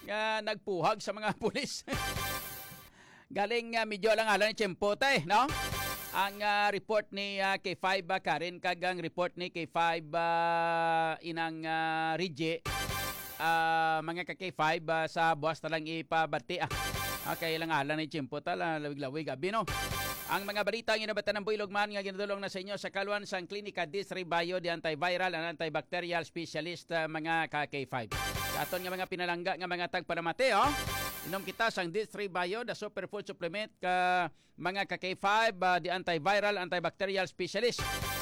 nga nagpuhag sa mga pulis. Galing medyo alang-alang ni Chempote, no? Ang report ni K5 Karen kagang report ni K5 inang Rigi mga ka-K5 sa buwas talang ipabati. Okay, alang-alang ni Chempote lawig-lawig abi no. Ang mga balita ang inabatan ng Builogman nga ginadulong na sa inyo sa Kaluan sang Klinika Distri Bio di antiviral and antibacterial specialist mga ka-K5. Sa aton nga mga pinalangga nga mga tagpalamate, inom kita sang Distri Bio, the superfood supplement ka mga ka-K5, the antiviral, antibacterial specialist.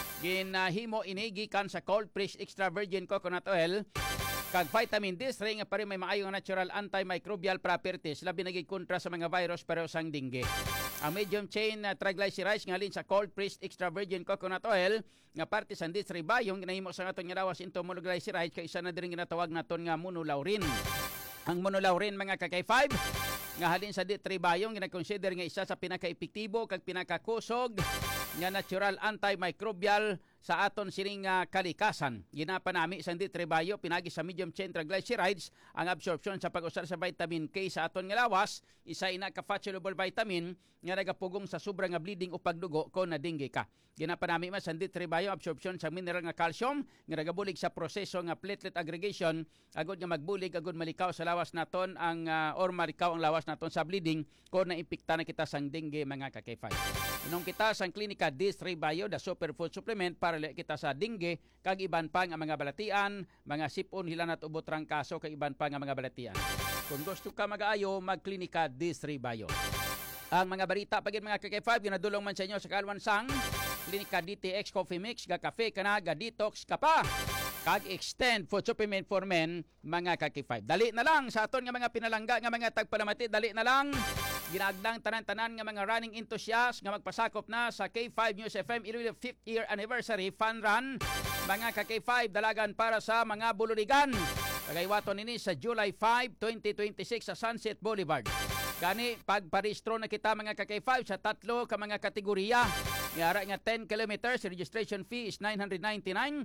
Ginahimo inigikan sa cold pressed extra virgin coconut oil kag vitamin D3 nga pare may maayong natural antimicrobial properties labi nagig kontra sa mga virus pero sang dengue. Ang medium chain triglycerides nga halin sa cold pressed extra virgin coconut oil nga parte sa D3 Bio ginahimo sa aton nga lawas into monoglycerides kay isa na diri ginatawag naton nga monolaurin. Ang monolaurin mga ka-K5 nga halin sa D3 Bio gina-consider nga isa sa pinaka-epektibo kag pinaka-kusog nga natural antimicrobial sa aton sining kalikasan. Ginapanami sa D3 Bio pinagi sa medium chain triglycerides ang absorption sa pag-usar sa vitamin K sa aton nga lawas, isa ina ka fat soluble vitamin nga nagapugong sa sobra nga bleeding o pagdugo kon na dengue ka. Ginapanami man sa D3 Bio absorption sa mineral nga calcium nga nagabulig sa proseso nga platelet aggregation agud nga magbulig agud malikaw sa lawas naton ang or malikaw ang lawas naton sa bleeding kon naipikta na kita sang dengue mga ka-K5. Inom kita sang Klinika D3 Bio the superfood supplement para kita sa dengue kag iban pa nga mga balatian, mga sipon, hilan at ubot rang kaso kag iban pa nga mga balatian. Kung gusto ka mag-aayo, mag-Klinika D3 Bio. Ang mga balita pagid mga ka-K5 ginadulong man sa inyo sa Kaluan sang Klinika DTX Coffee Mix, ga cafe kana, ga detox ka pa. Kag extend food supplement for men mga ka-K5. Dali na lang sa aton nga mga pinalangga nga mga tagpalamati, dali na lang. Ginagdang tanan-tanan nga mga running enthusiasts nga magpasakop na sa K5 News FM Iloilo 5th year anniversary fun run. Mga ka-K5 dalagan para sa mga bulurigan. Kagaywaton nini sa July 5, 2026 sa Sunset Boulevard. Gani pagparehistro na kita mga ka-K5 sa tatlo ka mga kategorya. Ngara nga 10 kilometers, registration fee is 999.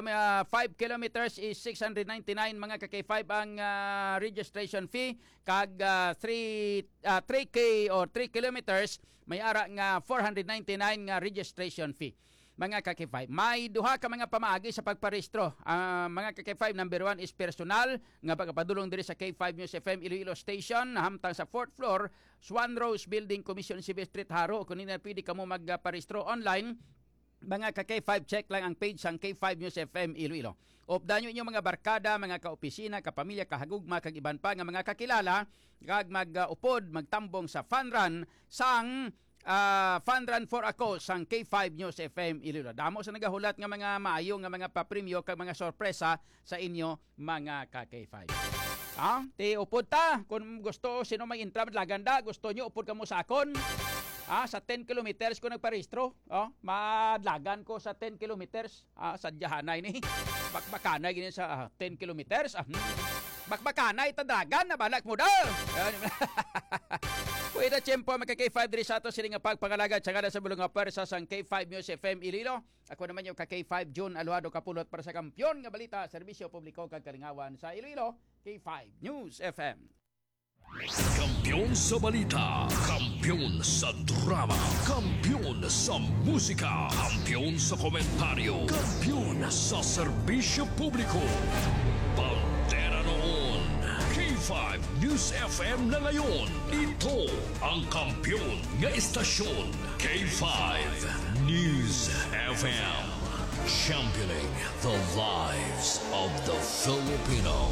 5 kilometers is 699 mga ka-K5 ang registration fee. Kag 3K or 3 kilometers, may ara nga 499 nga registration fee. Mga ka-K5, may duha ka mga pamaagi sa pagparehistro. Mga ka-K5, number 1 is personal nga pagpadulong diri sa K5 News FM Iloilo Station hamtang sa 4th floor Swan Rose Building, Commission Civil Street, Haro. Kung nila pwede ka mo magparehistro online, mga ka-K5, check lang ang page sang K5 News FM Iloilo. Updan nyo inyong mga barkada, mga kaopisina, kapamilya, kahagugma, kag iban pa nga mga kakilala, kag mag-upod, magtambong sa fun run sang fun run for ako sang K5 News FM Iloilo. Damo sa nagahulat nga mga maayo nga mga papremyo kag mga sorpresa sa inyo mga ka-K5. Ti upod ta kung gusto sino may intra laganda, gusto nyo upod ka mo sa akon. Sa 10 kilometers ko nagparehistro. Madlagan ko sa 10 kilometers. Sadyahanay ni. Bakbakanay gini sa 10 kilometers. Bakbakanay tadagan na balak mo daw. Pwede tiyempo magka-K5 diri sa ato sila nga pagpangalagad sa kada sa bulong nga pwersa sang K5 News FM Iloilo. Ako naman yung ka-K5 June Aluado Kapulot para sa kampyon nga balita, serbisyo publiko kag kalingawan sa Iloilo, K5 News FM. Kampiyon sa balita, kampiyon sa drama, kampiyon sa musika, kampiyon sa komentaryo, kampiyon sa serbisyo publiko. Pantera noon, K5 News FM na ngayon. Ito ang kampiyon nga istasyon, K5 News FM. Championing the lives of the Filipino.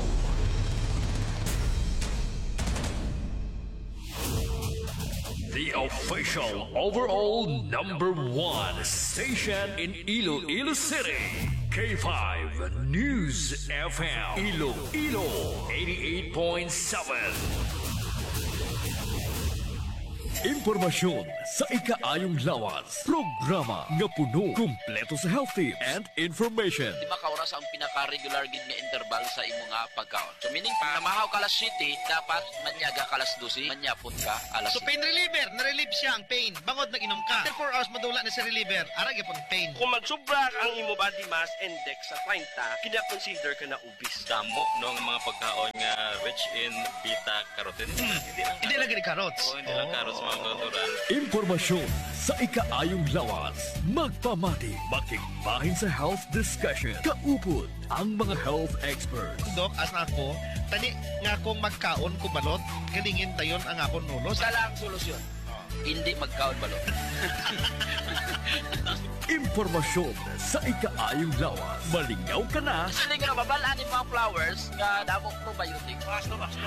The official overall number 1 station in Iloilo City. K5 News FM. Iloilo 88.7. Impormasyon sa ikaayong lawas. Programa nga puno, kumpleto sa health tips and information. 5 ka oras ang pinaka-regular gid nga interval sa imo nga pagkaon. So meaning pa mahaw ka alas 7, dapat manyaga ka alas 12, manyapon ka alas So pain reliever, na-relieve siya ang pain. Bangod nag-inom ka. After 4 hours madula na si reliever, arag yapon pain. Kung magsubra ang imo body mass index sa 30, kina-consider ka na obese. Damo no nga mga pagkaon nga rich in beta carotene. Hindi lang gani carrots. Hindi lang carrots mga kauturan. Impormasyon sa ikaayong lawas. Magpamati, makikbahin sa health discussion. Kaupod ang mga health experts. Dok, as na ako, tani nga akong magkaon ko balot, galingin tayon ang akong nulos. Sa lang solusyon. Hindi magkaon balot. Impormasyon sa ikaayong lawas. Malingaw ka na. Sili nga babalaan yung mga flowers nga damo probiotic. Ano ba?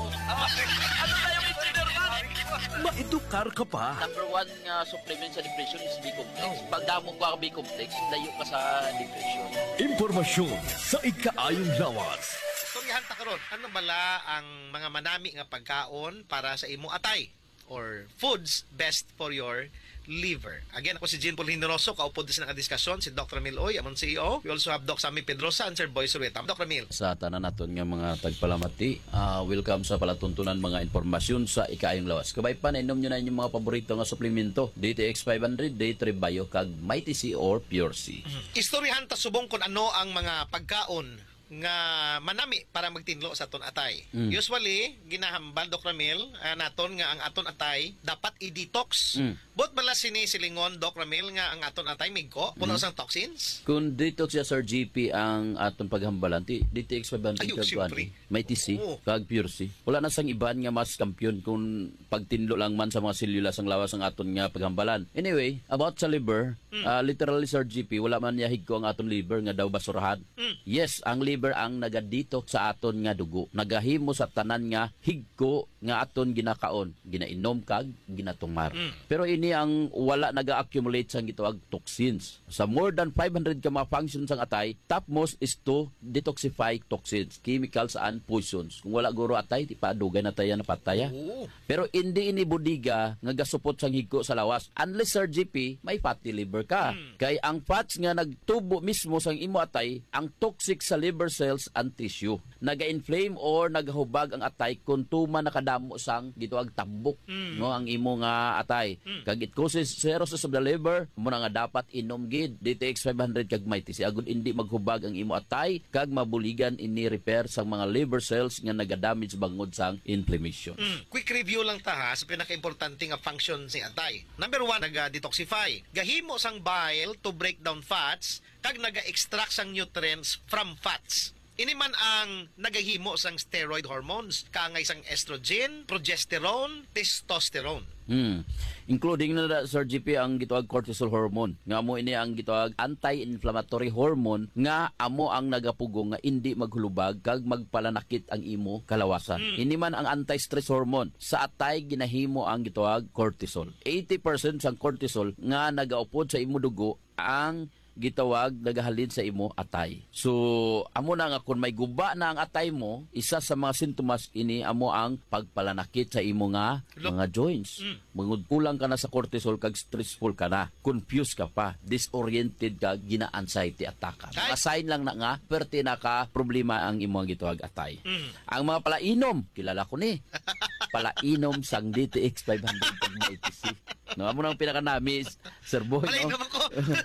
Ano na yung consider man? Maedukar ka pa. Number 1 nga supplement sa depression is B-complex. Pag damo ka B-complex, layo ka sa depression. Impormasyon sa ikaayong lawas. Istoryahan ta karon, ano bala ang mga manami nga pagkaon para sa imo atay or foods best for your liver. Again, ako si Jean Paul Hindoroso, kaupod sa nakadiskasyon, si Dr. Emil Oy, among CEO. We also have Doc Sammy Pedrosa and Sir Boy Surueta. Dr. Emil. Sa tanan naton nga mga tagpalamati, welcome sa palatuntunan mga impormasyon sa ikaayong lawas. Kabay pa, nainom nyo na inyong mga paborito nga suplemento. DTX 500, D3 Bio, kag Mighty C or Pure C. Istoryahan ta subong kung ano ang mga pagkaon nga manami para magtinlo sa aton atay. Usually, ginahambal Dr. Ramil naton nga ang aton atay dapat i-detox. Bot bala sini silingon Dr. Ramil nga ang aton atay migko puno sang toxins. Kung detox siya Sir GP ang aton paghambalan, DTX 500 Ayun, kag siyempre. Mighty C, Oo. kag Pure C. Wala na sang iban nga mas kampiyon kung pagtinlo lang man sa mga selula sang lawas ang aton nga paghambalan. Anyway, about sa liver, literally Sir GP, wala man niya higko ang aton liver nga daw basurahan. Yes, ang liver ang nagadetox sa aton nga dugo. Nagahimo sa tanan nga higko nga aton ginakaon, ginainom kag ginatungmar. Pero ini ang wala naga-accumulate sang gitawag toxins. Sa more than 500 ka mga functions sang atay, topmost is to detoxify toxins, chemicals and poisons. Kung wala guro atay, di pa dugay na tayo na pataya. Pero hindi ini budiga nga gasupot sang higko sa lawas. Unless Sir GP, may fatty liver ka. Kay ang fats nga nagtubo mismo sang imo atay, ang toxic sa liver cells and tissue. Naga-inflame or nagahubag ang atay kung tuma nakadamo sang gitawag tambok no ang imo nga atay. Kag it causes cirrhosis of the liver, mo na nga dapat inom gid DTX 500 kag Mighty C agud hindi maghubag ang imo atay kag mabuligan ini repair sang mga liver cells nga nagadamage bangod sang inflammation. Quick review lang ta ha sa pinaka-importante nga function si atay. Number 1, naga-detoxify. Gahimo sang bile to break down fats kag naga-extract sang nutrients from fats. Ini man ang nagahimo sang steroid hormones, kaangay sang estrogen, progesterone, testosterone. Including na Sir GP ang gitawag cortisol hormone. Nga mo ini ang gitawag anti-inflammatory hormone nga amo ang nagapugong nga hindi maghulubag kag magpalanakit ang imo kalawasan. Ini man ang anti-stress hormone. Sa atay ginahimo ang gitawag cortisol. 80% sang cortisol nga nagaupod sa imo dugo ang gitawag nagahalin sa imo atay. So amo na nga kung may guba na ang atay mo, isa sa mga sintomas ini amo ang pagpalanakit sa imo nga mga joints. Mangud kulang ka na sa cortisol kag stressful ka na, confused ka pa, disoriented ka, gina-anxiety attack ka. Mga sign lang na nga perti na ka problema ang imo gitawag atay. Ang mga palainom, kilala ko ni. Palainom sang DTX 500 kag Mighty C. No, amo nang pinaka-nami Sir Boy. Palainom No? ako.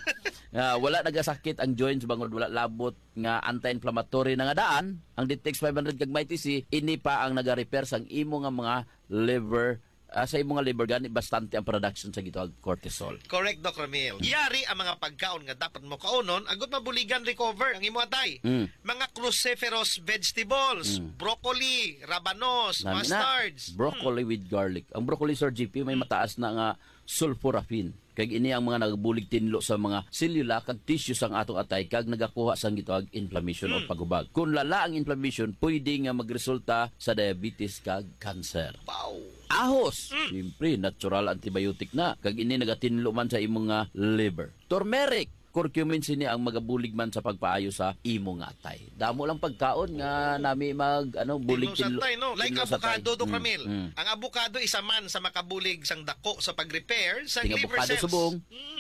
Wala nagasakit ang joints bangod wala labot nga anti-inflammatory na nga daan ang DTX 500 kag Mighty C ini pa ang naga-repair sang imo nga mga liver sa imo nga liver gani bastante ang production sa gitawag cortisol. Correct, Dr. Ramil. Yari ang mga pagkaon nga dapat mo kaunon, agot mabuligan recover ang imo atay. Mga cruciferous vegetables, broccoli, rabanos, Nami na, mustards. broccoli with garlic. Ang broccoli Sir GP may mataas na nga sulforaphane. Kag ini ang mga nagbulig tinlo sa mga selula kag tissues ang atong atay kag nagakuha sang gitawag inflammation o paghubag. Kung lala ang inflammation, pwede nga magresulta sa diabetes kag cancer. Wow. Ahos, siyempre natural antibiotic na kag ini nagatinlo man sa imong nga liver. Turmeric, curcumin sini ang magabulig man sa pagpaayo sa imo nga atay. Damo lang pagkaon nga nami mag bulig Tinlo sa tay, no? Like tinlo sa tay. avocado, Dok Ramil. Ang avocado isa man sa makabulig sang dako sa pag-repair sa Ting liver avocado cells. subong.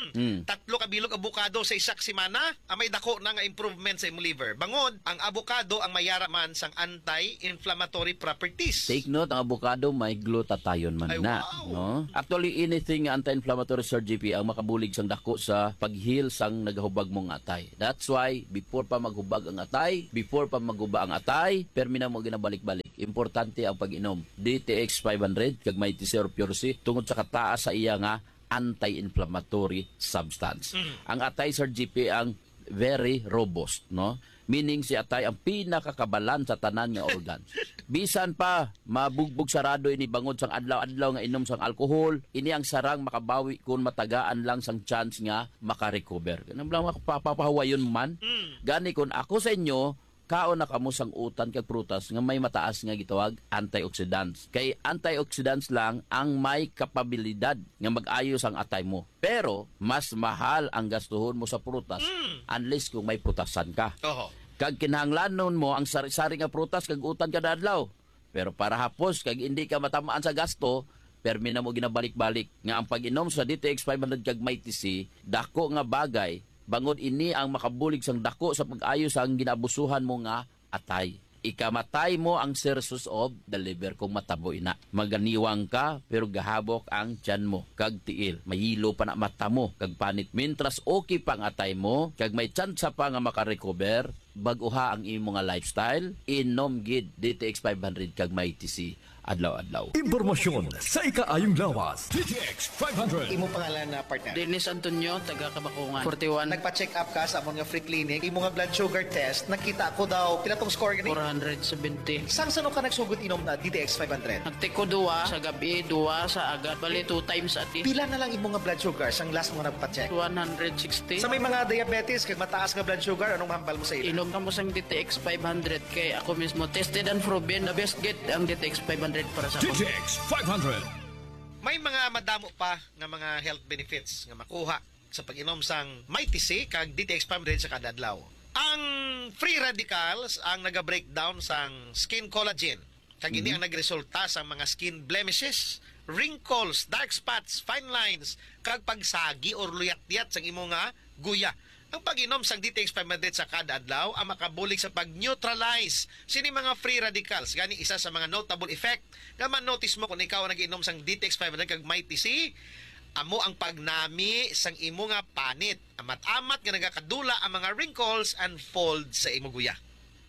3 ka bilog avocado sa isak semana, may dako na nga improvement sa imong liver. Bangod, ang avocado ang mayara man sang anti-inflammatory properties. Take note, ang avocado may glutathione man Ay, na. wow. No? Actually, anything anti-inflammatory, Sir GP, ang makabulig sang dako sa pag-heal sang nagahubag mong atay. That's why, before pa maghubag ang atay, before pa maghuba ang atay, permina mo ginabalik-balik. Importante ang pag-inom. DTX 500, kag may TC or Pure C, tungod sa kataas sa iya nga anti-inflammatory substance. Ang atay, Sir GP, ang very robust, no? Meaning si atay ang pinakakabalan sa tanan nga organ. Bisan pa mabugbog sarado ini bangod sang adlaw-adlaw nga inom sang alcohol, ini ang sarang makabawi kung matagaan lang sang chance nga makarecover. Ganun lang mapapahawayon man. Gani kun ako sa inyo, kaon na kamo sang utan kag prutas nga may mataas nga gitawag antioxidants. Kay antioxidants lang ang may kapabilidad nga mag-ayos ang atay mo. Pero mas mahal ang gastuhon mo sa prutas unless kung may prutasan ka. Oho. Kag kinahanglanon mo ang sari-sari nga prutas kag utan kada adlaw. Pero para hapos kag hindi ka matamaan sa gasto, permi na mo ginabalik-balik nga ang pag-inom sa DTX 500 kag may TC, dako nga bagay. Bangod ini ang makabulig sang dako sa pag-ayos ang ginabusuhan mo nga atay. Ikamatay mo ang sources of the liver kung matabo ina. Maganiwang ka pero gahabok ang tiyan mo kag tiil. Mahilo pa na mata mo kag panit. Mintras okay pang atay mo kag may tsansa pa nga makarecover, baguha ang imo nga lifestyle, inom gid DTX 500 kag may TC adlaw-adlaw. Impormasyon sa ikaayong lawas. DTX 500. Imo pangalan na partner. Dennis Antonio, taga Kabakungan. 41, Nagpa-check up ka sa among nga free clinic, imo nga blood sugar test, nakita ko daw pila tong score gani. 470. Sang sano ka nagsugod inom na DTX 500? Nagtiko 2 sa gabi, 2 sa agad. Bali 2 times a day. Pila na lang imo nga blood sugar sang last mo nagpa-check? 160. Sa may mga diabetes kag mataas nga blood sugar, anong hambal mo sa ila? Inom ka mo sang DTX 500 kay ako mismo tested and proven the best get ang DTX 500 para sa ako. DTX 500. May mga madamo pa nga mga health benefits nga makuha sa pag-inom sang Mighty C kag DTX 500 sa kada adlaw. Ang free radicals ang naga-breakdown sang skin collagen. Kag ini ang nagresulta sa mga skin blemishes, wrinkles, dark spots, fine lines, kag pagsagi or luyat-luyat sang imo nga guya. Ang pag-inom sang DTX 500 sa kada adlaw ang makabulig sa pag-neutralize sini mga free radicals. Gani isa sa mga notable effect nga man-notice mo kung ikaw ang nag-inom sang DTX 500 kag Mighty C, amo ang pagnami sang imo nga panit. Amat-amat nga nagakadula ang mga wrinkles and folds sa imo guya.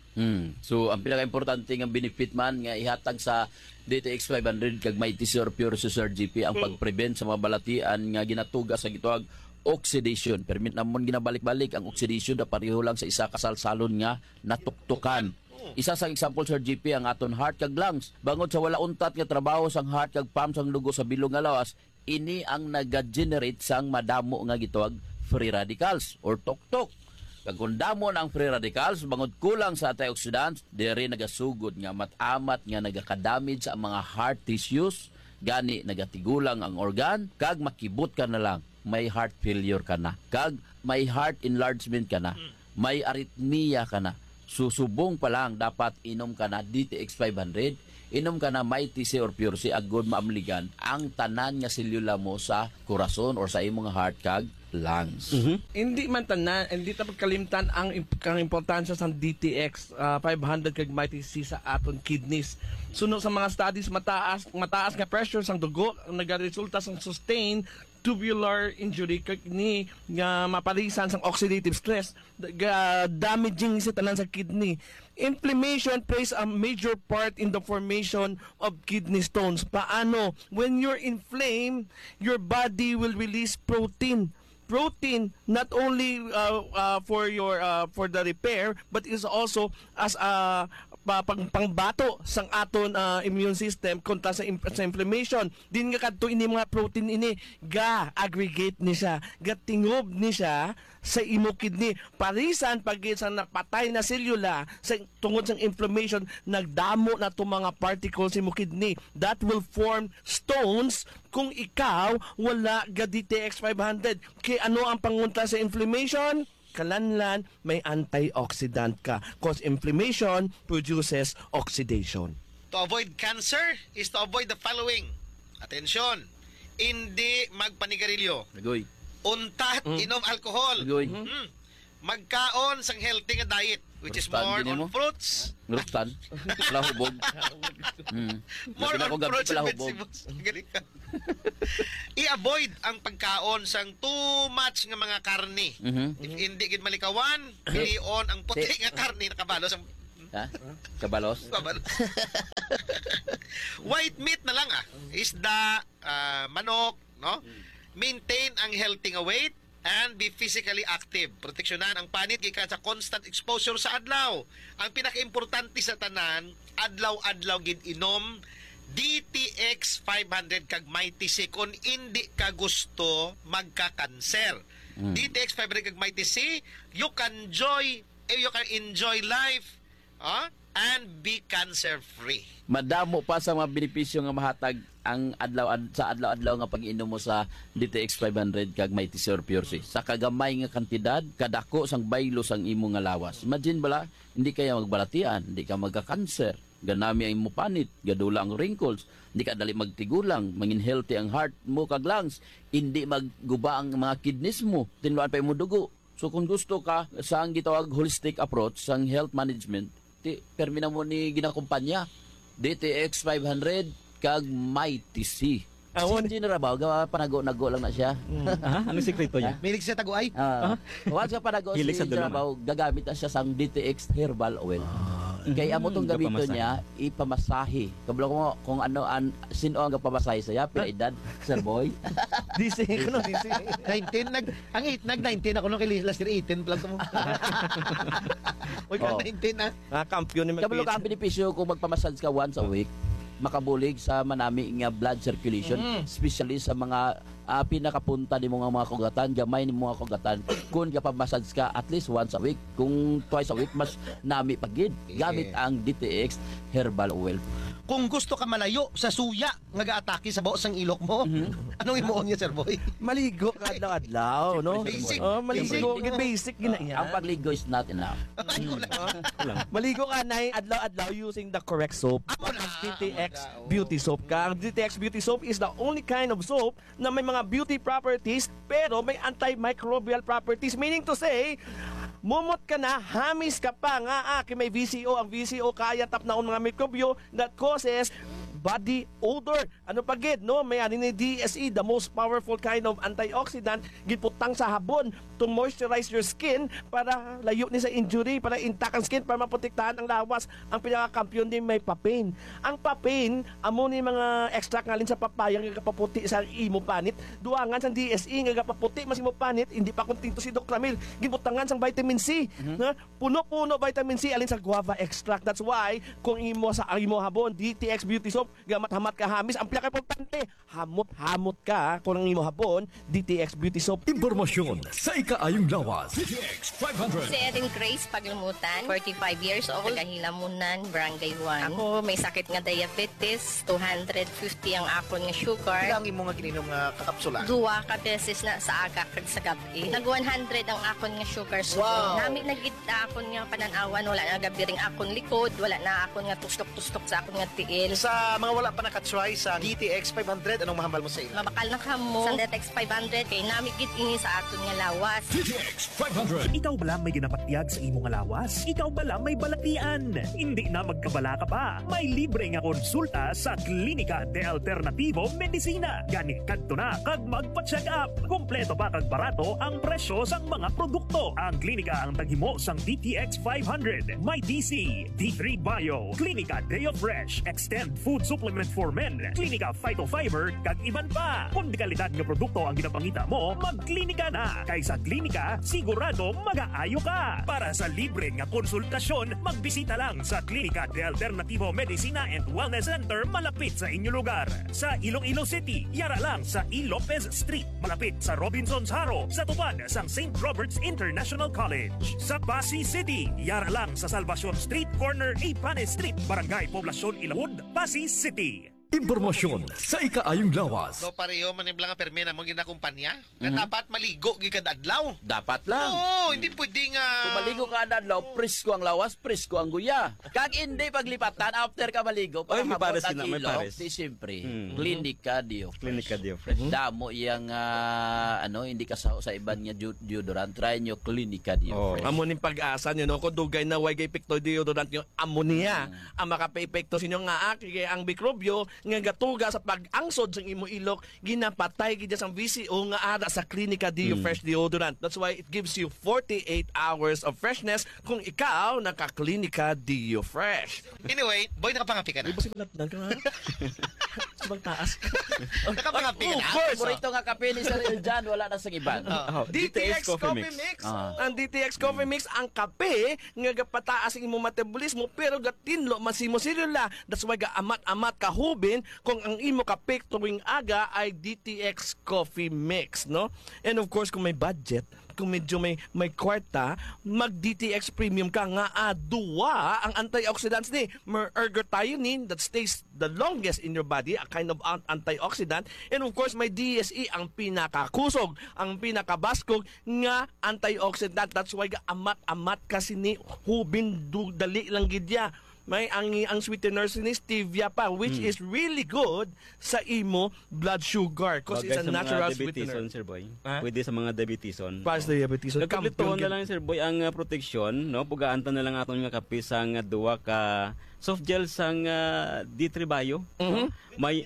So ang pinaka-importante nga benefit man nga ihatag sa DTX 500 kag may TC or Pure Sir GP ang pag-prevent sa mga balatian nga ginatuga sa gitawag oxidation. Permit namon ginabalik-balik ang oxidation na pareho lang sa isa kasalsalon nga natuktukan. Isa sa example Sir GP ang aton heart kag lungs. Bangod sa wala untat nga trabaho sang heart kag pump sang dugo sa bilog nga lawas, ini ang naga-generate sang madamo nga gitawag free radicals or tuktok. Kag kung damo na ang free radicals, bangod kulang sa antioxidants, diri nagasugod nga matamat nga nagaka-damage sa mga heart tissues, gani nagatigulang ang organ, kag makibot ka na lang, may heart failure ka na, kag may heart enlargement ka na, may arrhythmia ka na. Susubong pa lang dapat inom ka na DTX 500, inom ka na Mighty C or Pure C agud maamligan ang tanan nga selula mo sa corazon or sa imong heart kag lungs. Hindi man tanan, hindi ta pagkalimtan ang importansya sa DTX 500 kag Mighty C sa aton kidneys. Suno sa mga studies mataas nga pressure sang dugo ang nagaresulta sang sustained tubular injury kag ni nga mapalisan sang oxidative stress damaging sa tanan sa kidney. Inflammation plays a major part in the formation of kidney stones. Paano? When you're inflamed, your body will release protein not only for the repair but is also as a pangbato sang aton immune system kontra sa inflammation. Din nga kadto ini mga protein ini ga aggregate ni siya, ga tingob ni siya sa imo kidney. Parisan pag sa napatay na selula sa tungod sa inflammation, nagdamo na to mga particles sa imo kidney that will form stones kung ikaw wala ga DTX 500. Kay ano ang pangunta sa inflammation? Kalanlan, may antioxidant ka. Cause inflammation produces oxidation. To avoid cancer is to avoid the following. Atensyon, hindi magpanigarilyo. Agoy. Untat, inom alcohol. Agoy. Magkaon sang healthy nga diet, which is Rustan, more gini on mo? fruits. Ngrustan. Palahubog. More Labi na on ako gabi fruits and palahubog. vegetables. Galing ka. I-avoid ang pagkaon sang too much nga mga karne. If hindi gid malikawan, pilion ang puti nga karne nakabalos ang Ha? Kabalos? kabalos. White meat na lang isda, manok, no? Maintain ang healthy nga weight and be physically active. Proteksyonan ang panit gikan sa constant exposure sa adlaw. Ang pinakaimportante sa tanan, adlaw-adlaw gid inom DTX 500 kag Mighty C kung hindi ka gusto magka-cancer. DTX 500 kag Mighty C, you can enjoy life and be cancer-free. Madamo pa sa mga benepisyo nga mahatag ang adlaw-adlaw nga pag-inom mo sa DTX 500 kag Mighty C or Pure C. Sa kagamay nga kantidad, kadako sang baylo sang imo nga lawas. Imagine bala, hindi kaya magbalatian, hindi ka magka-cancer, ganami ang imo panit, gadula ang wrinkles, hindi ka dali magtigulang, mangin healthy ang heart mo kag lungs, hindi magguba ang mga kidneys mo, tinluan pa imo dugo. So kung gusto ka sa ang gitawag holistic approach sang health management, permina mo ni ginakumpanya DTX 500 kag Mighty C. Hindi na rabaw, panago-nago lang na siya. Anong sikreto niya? Milig siya taguay? Once ka panago Hilig sa si dulungan. rabaw, gagamit na siya sang DTX herbal oil. Kaya amo tong gamito Kapamasahe. niya, ipamasahe. Kabalo ko kung ano, sino ang kapamasahe saya, pila edad, Sir Boy? DC ko no, DC. 19 nag-19 ako nung kay last year 18 plus mo. Oy, Oh. 19 Kampiyon ni Kabalo ka ang benepisyo kung magpamassage ka once a week, makabulig sa manami nga blood circulation, especially sa mga pinakapunta ni mga kugatan, gamay ni mga kugatan. Kung kapamassage ka at least once a week, kung twice a week, mas nami pagid. Gamit ang DTX herbal oil. Kung gusto ka malayo sa suya nga gaatake sa buos ng ilok mo, anong imuon niya, Sir Boy? Maligo ka adlaw-adlaw, no? Basic. Maligo, Basic. basic gina yan. Ang pagligo is not enough. Maligo ka na adlaw-adlaw using the correct soap. DTX Beauty Soap ka. Ang DTX Beauty Soap is the only kind of soap na may mga beauty properties pero may antimicrobial properties. Meaning to say, mumot ka na, hamis ka pa nga kay may VCO. Ang VCO kaya tap na mga mikrobyo that causes body odor. Ano pa gid, no? May ani ni DSE, the most powerful kind of antioxidant, giputang sa habon to moisturize your skin para layo ni sa injury, para intact ang skin, para maprotektahan ang lawas. Ang pinakakampiyon din may papain. Ang papain, amo ni mga extract ngalin sa papaya nga kapaputi sa imo panit. Duangan sa DSE nga kapaputi mas imo panit, hindi pa kontinto si Doc Ramil. Gibutangan sang vitamin C. Na puno-puno vitamin C alin sa guava extract. That's why kung imo sa imo habon, DTX Beauty Soap, gamat-hamat ka hamis, ang pinaka-importante, hamot-hamot ka kung ang imo habon, DTX Beauty Soap. Impormasyon sa ikaayong lawas. DTX 500. Si Erin Grace Paglumutan, 45 years old, Kahilamunan, Barangay 1. Ako may sakit nga diabetes, 250 ang akon nga sugar. Ilang imo nga gininom nga kakapsula? Duwa ka beses na sa aga kag sa gabi. Nag 100 ang akon nga sugar. So, nami nagit akon nga pananawan, wala na gabi ring akon likod, wala na akon nga tustok-tustok sa akon nga tiil. Sa mga wala pa nakatry sa DTX 500, anong mahambal mo sa ila? Mabakal na kamo sa DTX 500 kay nami gid ini sa aton nga lawas. DTX 500. Ikaw bala may ginapatyag sa imong lawas? Ikaw bala may balatian? Hindi na magkabala ka pa. May libre nga konsulta sa Klinika de Alternativo Medicina. Gani kadto na kag magpa-check up. Kompleto pa kag barato ang presyo sang mga produkto. Ang klinika ang taghimo sang DTX 500, Mighty C, D3 Bio, Klinika Deo Fresh, Extend Food supplement for men, Klinika Phytofiber, kag iban pa. Kung di kalidad nga produkto ang ginapangita mo, magklinika na. Kay sa klinika, sigurado mag-aayo ka. Para sa libre nga konsultasyon, magbisita lang sa Klinika de Alternativo Medicina and Wellness Center malapit sa inyo lugar. Sa Iloilo City, yara lang sa E. Lopez Street, malapit sa Robinson's Haro, sa tupad sang St. Robert's International College. Sa Pasig City, yara lang sa Salvacion Street, corner Ipane Street, Barangay Poblacion Ilahud, Pasig City. Impormasyon sa ikaayong lawas. No pareho man lang ang permina mo ginakumpanya. Nga dapat maligo gid adlaw. Dapat lang. Oo, hindi pwedeng Kung maligo ka adlaw, presko ang lawas, presko ang guya. Kag hindi paglipatan after ka maligo, para may hapon pares ang sila, may ilong, pares. di siyempre. Klinika Dio. Klinika Dio Fresh. Damo iyang hindi ka sa iban nga deodorant, try nyo Klinika Dio Fresh. Amo ning pag-asa nyo, no? Kung dugay na way kay epekto deodorant nyo, amonia. Ang makape-epekto sinyo nga kay ang mikrobyo nga gatuga sa pag-angsod sa imo ilok, ginapatay gid sang VCO nga ada sa Klinika Dio Fresh deodorant. That's why it gives you 48 hours of freshness kung ikaw naka-Klinika Dio Fresh. Anyway, boy, nakapangapi ka na. Iba siya lang ka. Sabang taas. Nakapangapi ka na. Of course. Paborito nga kape ni Sir Eljan, wala na sa iban. DTX Coffee Mix. Ang DTX Coffee Mix, ang kape nga gapataas ang imong metabolismo pero gatinlo masimo silula. That's why ga-amat-amat kahubin kung ang imo kape tuwing aga ay DTX Coffee Mix, no? And of course, kung may budget, kung medyo may kwarta, mag DTX Premium ka nga duwa ang antioxidants ni ergothioneine that stays the longest in your body, a kind of antioxidant, and of course may DSE ang pinakakusog, ang pinakabaskog nga antioxidant. That's why amat-amat kasi ni hubin dali lang gidya. May ang sweetener ni stevia pa, which is really good sa imo blood sugar because it's a natural sweetener. Sir Boy. Pwede sa mga diabeteson. Para sa diabetes. Nagkaplituon na lang Sir Boy ang protection, no? Pugaantan na lang aton nga kape sang duwa ka soft gel sang D3 Bio. No? May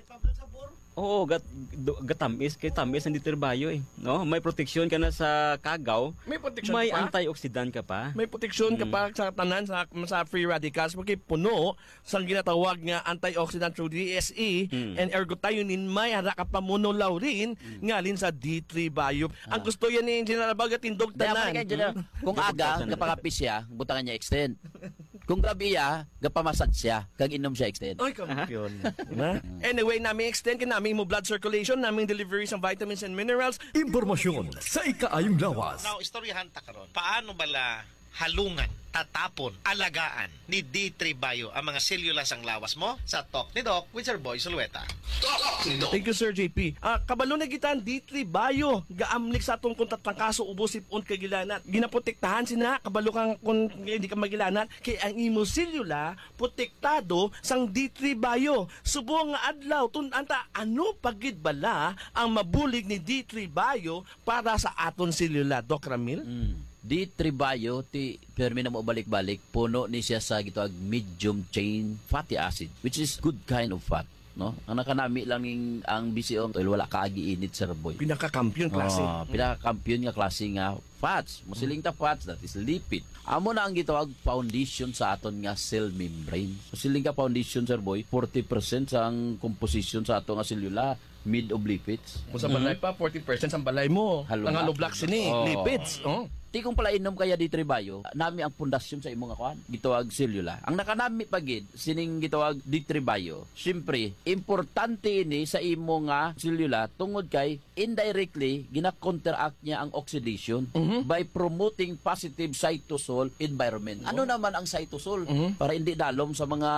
gatamis kay tamis ang D3 Bio no? May protection ka na sa kagaw. May protection may pa. antioxidant ka pa. May protection ka pa sa tanan sa free radicals porque puno sang ginatawag nga antioxidant through DSE and ergothioneine. May hara ka pa monolaurin ngalin sa D3 Bio. Ang gusto yan ni Engineer Albaga tindog tanan. Kung aga gapakapi siya, butangan niya extend. Kung gabi gapamasad siya, kag inom siya extend. Ay, kampiyon. Anyway, namin extend ka namin mo blood circulation, namin delivery ng vitamins and minerals. Impormasyon sa ikaayong lawas. Now, istoryahan ta karon. Paano bala halungan, tatapon, alagaan ni D3 Bio ang mga selula sang lawas mo sa Talk ni Doc with Sir Boy Sulueta. Thank you, Sir JP. Kabalo na gitan D3 Bio. Gaamlik sa atong kung tatangkaso ubos sipon kagilanat. Ginaprotektahan sina kabalo kang kung hindi ka magilanat kay ang imo selula protektado sang D3 Bio. Subo nga adlaw tunanta ano pagid bala ang mabulig ni D3 Bio para sa aton selula, Doc Ramil? D3 Bio, permi na mo balik-balik, puno ni siya sa gitawag medium chain fatty acid, which is good kind of fat. No? Ang nakanami lang ang BCO, wala kaagi init, Sir Boy. Pinaka-kampiyon klase. Pinaka-kampiyon nga klase nga fats. Musiling ta fats, that is lipid. Amo na ang gitawag foundation sa aton nga cell membrane. Musiling ka foundation, Sir Boy, 40% sa ang composition sa aton nga selula mid of lipids. Kung sa balay pa, 40% sa balay mo. Ang hollow block sini, lipids. Ti kung pala inom kaya D3 Bio, nami ang pundasyon sa imong akuan, gitawag selula. Ang nakanami pagid sining gitawag D3 Bio. Syempre, importante ini sa imo nga selula tungod kay indirectly gina-counteract niya ang oxidation by promoting positive cytosol environment. Ano naman ang cytosol? Para hindi dalom sa mga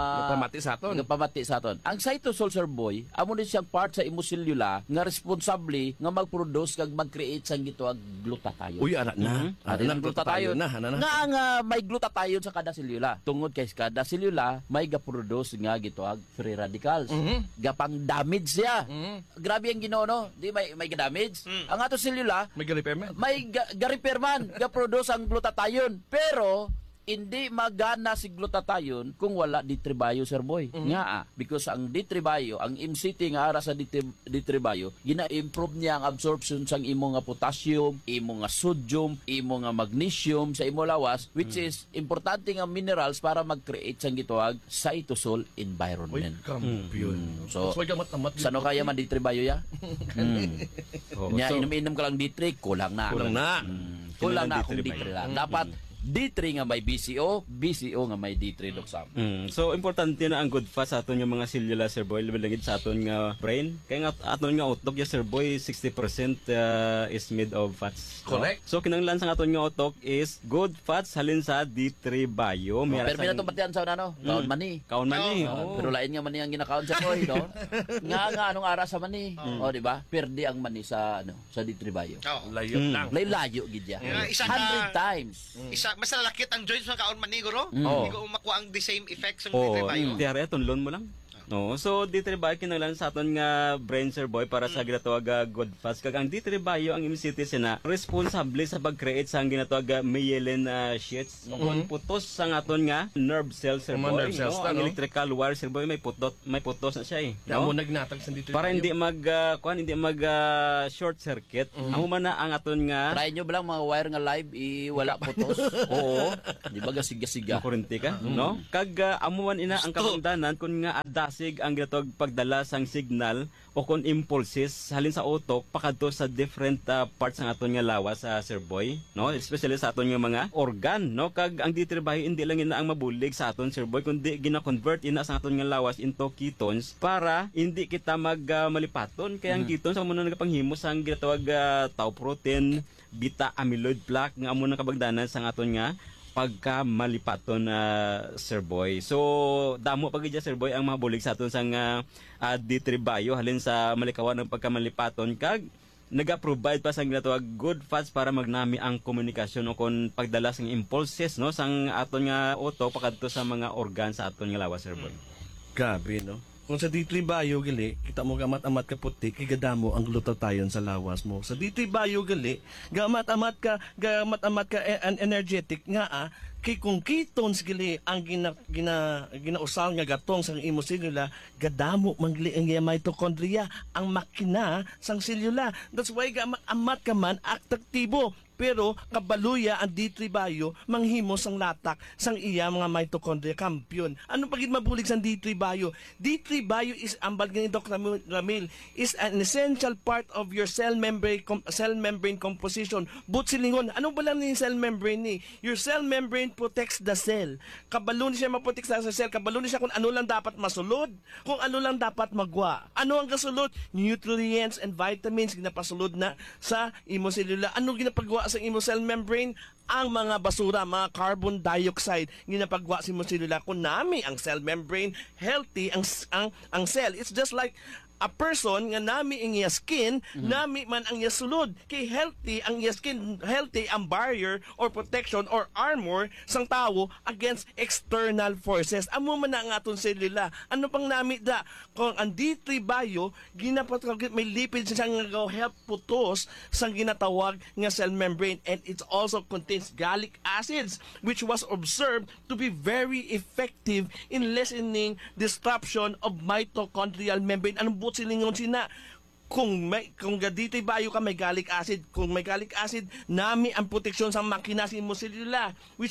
pamati sa aton. Ang cytosol, Sir Boy, amo ni siyang part sa imo selula nga responsable nga mag-produce kag mag-create sang gitawag glutathione. Uy, anak na. Ang glutathione nga may glutathione sa kada selula. Tungod kay kada selula may ga-produce nga gitawag free radicals. Gapang damage siya. Grabe ang Ginoo, no? Di may ga-damage. Ang ato selula may ga-repair man. May ga-repair man, ga-produce ang glutathione. Pero hindi magana si glutathione kung wala D3 bio, Sir Boy. Nga because ang D3 bio, ang MCT nga ara sa D3 bio, gina-improve niya ang absorption sang imo nga potassium, imo nga sodium, imo nga magnesium sa imo lawas, which is importante nga minerals para mag-create sang gituwag cytosol environment. So, sano kaya man D3 bio ya? Nya inom-inom ka lang D3, kulang na. Kulang na kung D3 lang. Dapat D3 nga may BCO, BCO nga may D3 doksam. So importante na ang good fats sa aton yung mga selula, Sir Boy, labalangid sa aton nga brain. Kaya nga aton nga utok ya, Sir Boy, 60% is made of fats. Correct. So kinanglan sa aton nga utok is good fats halin sa D3 bio. Pero minato batian sa ano? Kaon mani. Kaon mani. Pero lain nga mani ang ginakaon sa Boy, no? Nga anong ara sa mani? O di ba? Perdi ang mani sa sa D3 bio. Layo lang. Layo gid ya. 100 times. Mas lalakit ang joints mga kaon man ni guro. Mm. Hindi ko makuha ang the same effects ng D3 bio. Tiyari, tunlon mo lang. No, so D3 bio kinanglan sa aton nga brain, Sir Boy, para sa ginatawag good fats. Kag ang D3 bio ang MCT sina responsable sa pag-create sa ginatawag myelin sheaths. Kung putos sa aton nga nerve cells, Sir Boy. Ang electrical wire, Sir Boy, may putos na siya eh. No? Nagnatag sa D3 para hindi mag short circuit. Amo man na ang aton nga try nyo ba lang mga wire nga live wala putos. Oo. Di ba gasiga-siga. Kurente ka, no? Kag amo man ina ang kapangdanan kun nga adas ang ginatawag pagdala sang signal o kung impulses halin sa utok pakadto sa different parts ng aton nga lawas sa Sir Boy, no? Especially sa aton nga mga organ, no? Kag ang D3 bio hindi lang ina ang mabulig sa aton, Sir Boy, kundi gina-convert ina sa aton nga lawas into ketones para hindi kita malipaton. Kaya ang ketones amo na nagapanghimo sang ginatawag tau protein, beta amyloid plaque nga amo na kabagdanan sa aton nga pagka malipaton Sir Boy. So damo pag Sir Boy ang mabulig sa aton sang D3 bio halin sa malikawan ng pagka malipaton kag naga-provide pa sang ginatawag good fats para magnami ang komunikasyon o kon pagdala sang impulses, no, sang aton nga utok pakadto sa mga organ sa aton nga lawas, Sir Boy. Gabi, no? Kung sa D3 bio gali, kita mo gamat-amat ka puti, kigadamo ang glutathione sa lawas mo. Sa D3 bio gali, gamat-amat ka energetic nga kay kung ketones gali ang ginausal nga gatong sang imo selula, gadamo mangli ang mitochondria, ang makina sang selula. That's why gamat-amat ka man aktibo. Pero kabaluya ang D3 bio manghimo sang latak sang iya mga mitochondria kampiyon. Ano pagid mabulig sang D3 bio? D3 bio is ambal ni Dr. Ramil is an essential part of your cell membrane composition. Silingon, ano ba lang ni cell membrane ni? Your cell membrane protects the cell. Kabalo ni siya maprotek sa cell, kabalo ni siya kung ano lang dapat masulod, kung ano lang dapat magwa. Ano ang kasulod? Nutrients and vitamins ginapasulod na sa imo selula. Ano ginapagwa sa imo cell membrane? Ang mga basura, mga carbon dioxide ginapagwa sa imo selula. Kung nami ang cell membrane, healthy ang cell. It's just like a person nga nami ang iya skin, nami man ang iya sulod. Kay healthy ang iya skin, healthy ang barrier or protection or armor sang tawo against external forces. Amo man na ang aton selula. Ano pang nami da? Kung ang D3 bio, may lipids siya nga help putos sang ginatawag nga cell membrane, and it also contains gallic acids which was observed to be very effective in lessening disruption of mitochondrial membrane. Anong silingon sina kung D3 bio ka may gallic acid, kung may gallic acid nami ang proteksyon sa makina sa imo selula which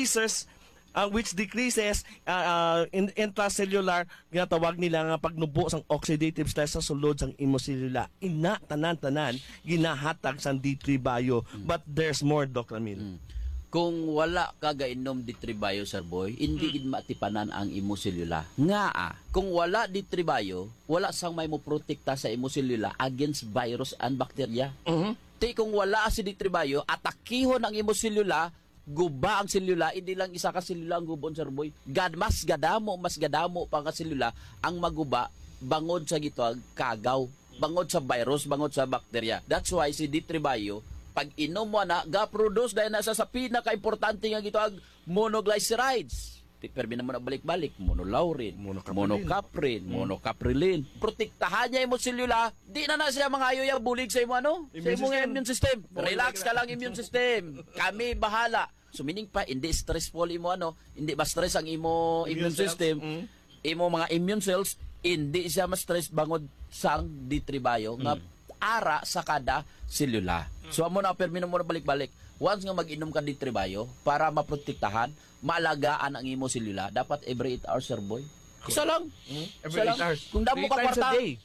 decreases intracellular ginatawag nila nga pagnubo sang oxidative stress sa sulod sang imo selula. Ina tanan ginahatag sang D3 bio, but there's more, Dr. Ramil. Kung wala ka gainom D3 bio, Sir Boy, hindi gid matipanan ang imo selula. Nga kung wala D3 bio, wala sang may mo protekta sa imo selula against virus and bacteria. Ti kung wala si D3 bio, atakihon ang imo selula, guba ang selula, hindi lang isa ka selula ang gubon, Sir Boy. Mas gadamo pa nga selula ang maguba bangod sa gitwag kagaw, bangod sa virus, bangod sa bacteria. That's why si D3 bio pag inom mo na, ga-produce dahil nasa sa pinaka-importante nga gitawag monoglycerides. Permi na mo na balik-balik, monolaurin, monocaprin, monocaprilin. Protektahan niya yung selula, di na siya mga ayoy bulig sa imo sa imong immune system. Relax ka lang immune system. Kami bahala. So meaning pa hindi stressful imo hindi ba stress ang imo immune system, imo mga immune cells hindi siya ma-stress bangod sang D3 Bio nga ara sa kada selula. So amo na permino mo na balik-balik. Once nga mag-inom ka D3 Bio para maprotektahan, maalagaan ang imo selula, dapat every 8 hours, sir boy. Isa lang. Every 8 hours. Kung damo ka 3 times a kwarta, day.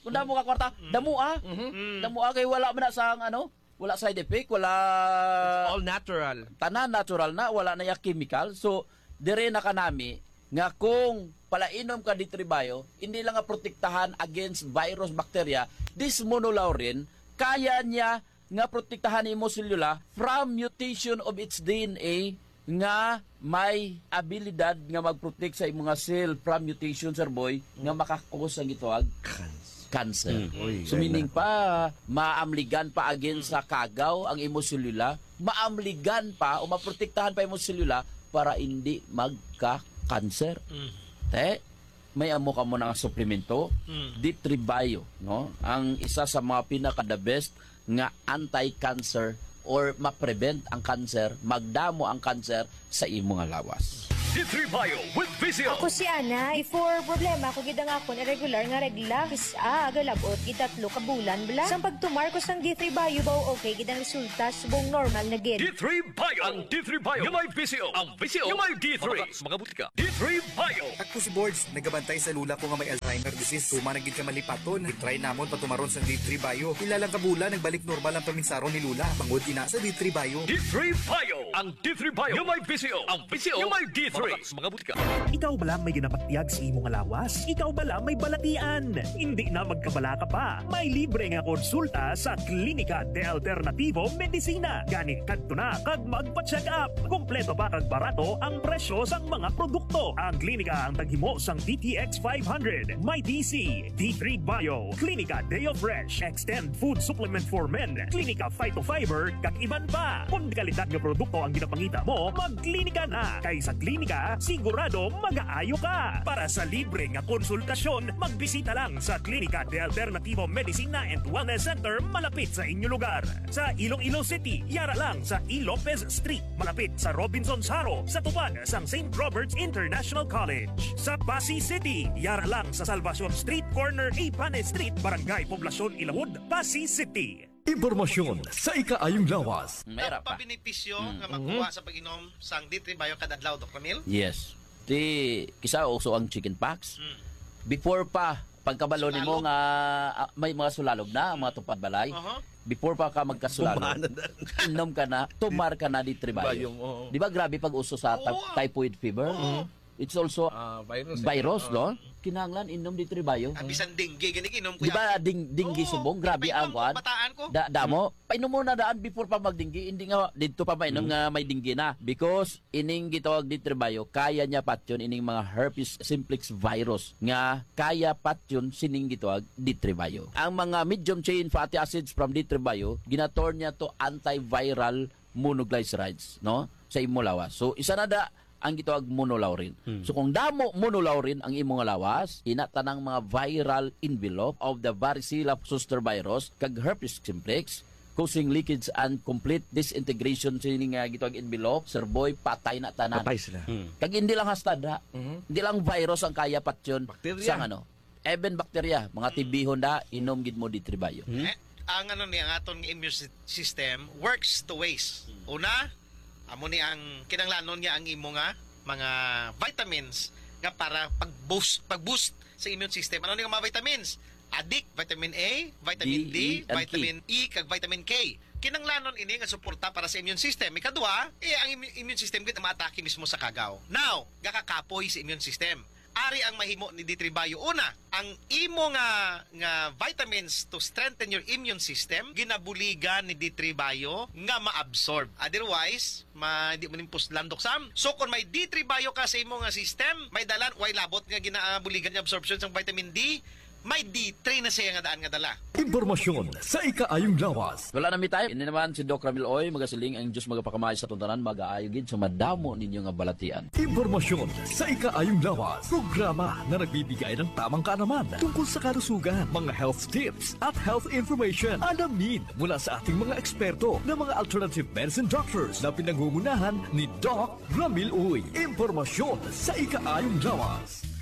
damo kay wala man na sang wala side effect, wala All natural. tanan natural na, wala na ya chemical. So dire na kanami nga kung palainom ka D3 Bio, hindi lang nga protektahan against virus, bacteria, this monolaurin kaya niya nga protektahan imo selula from mutation of its DNA nga may abilidad nga mag-protect sa imong cell from mutation, sir boy, nga makakos ang gitawag cancer. So meaning pa maamligan pa against sa kagaw ang imo selula, maamligan pa o maprotektahan pa imo selula para hindi magka-cancer. Te, may amo ka mo ng suplemento, D3 Bio, no? Ang isa sa mga pinaka-the best nga anti-cancer or ma-prevent ang cancer, magdamo ang cancer sa imong lawas. D3 Bio with Visio. Ako si Ana, before problema ko gidang ako na regular nga regla, agalabot gitatlo ka bulan bala. Sang pagtumar ko sang D3 Bio baw okay gidang resulta subong normal na gid. D3 Bio. Ang D3 Bio. Yung may Visio. Ang Visio. Yung may D3. Magabuti ka. D3 Bio. Ako si Boards, nagabantay sa lula ko nga may Alzheimer disease. Tumanagid ka malipaton. I-try namon patumaron sa D3 Bio. Ilalang kabulan, nagbalik normal ang paminsaron ni Lula. Pangod ina sa D3 Bio. D3 Bio. Ang D3 Bio. Yung may Visio. Ang Visio. Yung may D3. Magabuti ka. Ikaw ba lang may ginapatiyag sa imong lawas? Ikaw ba lang may balatian? Hindi na magkabala ka pa. May libre nga konsulta sa Klinika de Alternativo Medicina. Gani kadto na kag magpa-check up. Kompleto pa kag barato ang presyo sang mga produkto. Ang klinika ang taghimo sang DTX 500, may DC, D3 Bio, Klinika Deo Fresh, Extend Food Supplement for Men, Klinika Phytofiber, kag iban pa. Kung kalidad nga produkto ang ginapangita mo, magklinika na. Kay sa klinika, sigurado mag-aayo ka. Para sa libre nga konsultasyon, magbisita lang sa Klinika de Alternativo Medicina and Wellness Center malapit sa inyong lugar. Sa Iloilo City, yara lang sa E. Lopez Street, malapit sa Robinson Saro, sa tupad sang St. Robert's International College. Sa Pasig City, yara lang sa Salvacion Street, corner Ipane Street, Barangay Poblacion Ilawod, Pasig City. Impormasyon sa ikaayong lawas. Meron pa. Benepisyo nga makuha sa pag-inom sang D3 Bio kada adlaw, Dr. Camille? Yes. Kisa uso ang chicken pox. Before pa pagkabalo nimo nga may mga sulalog na, mga tupad balay. Before pa ka magkasulalog, inom ka na, tumar ka na D3 Bio. Di ba grabe pag uso sa typhoid fever? It's also virus, no? Kinanglan inom D3 Bio. Bisan dengue gani inom ko. Di ba dengue subong grabe ang kuan? Damo, painom mo na daan before pa magdinggi, hindi nga dito pa mainom nga may dinggi na because ining gitawag D3 Bio, kaya niya patyon ining mga herpes simplex virus nga kaya patyon sining gitawag D3 Bio. Ang mga medium chain fatty acids from D3 Bio, ginaturn niya to antiviral monoglycerides, no? Sa imo lawas. So isa na da ang gitawag monolaurin. So kung damo monolaurin ang imong lawas, ina tanang mga viral envelope of the varicella zoster virus kag herpes simplex causing leakage and complete disintegration sa nga gitawag envelope, sir boy, patay na tanan. Patay sila. Kag hindi lang hastad ha. Hindi lang virus ang kaya patyon sa even bacteria, mga tibihon da inom gid mo D3 Bio. Ang ang aton immune system works two ways. Una, amo ni ang kinanglanon niya ang imo nga mga vitamins nga para pag-boost sa immune system. Ano ni nga mga vitamins? Adik, vitamin A, vitamin D, vitamin E, kag vitamin K. Kinanglanon ini nga suporta para sa immune system. Ikadua, ang immune system gid maatake mismo sa kagaw. Now, gakakapoy sa immune system. Ari ang mahimo ni D3 Bio. Una, ang imo nga vitamins to strengthen your immune system, ginabuligan ni D3 Bio nga ma-absorb. Otherwise, hindi mo nimpos landok sam. So, kung may D3 Bio ka sa imo nga system, may dalan, way labot nga ginabuligan ni absorption sa vitamin D, may D3 na siya nga daan nga dala. Impormasyon sa ikaayong lawas. Wala na mi tayo. Ini naman si Doc Ramil Oy, magasiling ang Diyos magapakamay sa tuntanan, mag-aayogin sa madamo ninyo nga balatian. Impormasyon sa ikaayong lawas. Programa na nagbibigay ng tamang kaalaman tungkol sa kalusugan, mga health tips at health information. Alamin mula sa ating mga eksperto na mga alternative medicine doctors na pinangungunahan ni Doc Ramil Uy. Impormasyon sa ikaayong lawas.